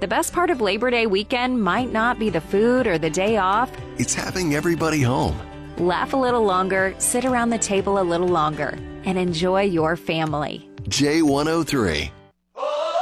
The best part of Labor Day weekend might not be the food or the day off. It's having everybody home. Laugh a little longer, sit around the table a little longer, and enjoy your family. J103.